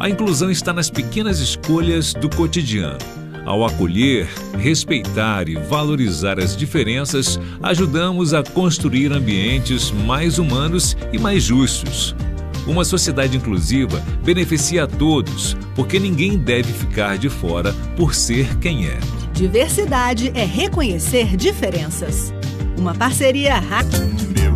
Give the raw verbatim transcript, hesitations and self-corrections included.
A inclusão está nas pequenas escolhas do cotidiano. Ao acolher, respeitar e valorizar as diferenças, ajudamos a construir ambientes mais humanos e mais justos. Uma sociedade inclusiva beneficia a todos, porque ninguém deve ficar de fora por ser quem é. Diversidade é reconhecer diferenças. Uma parceria Hack.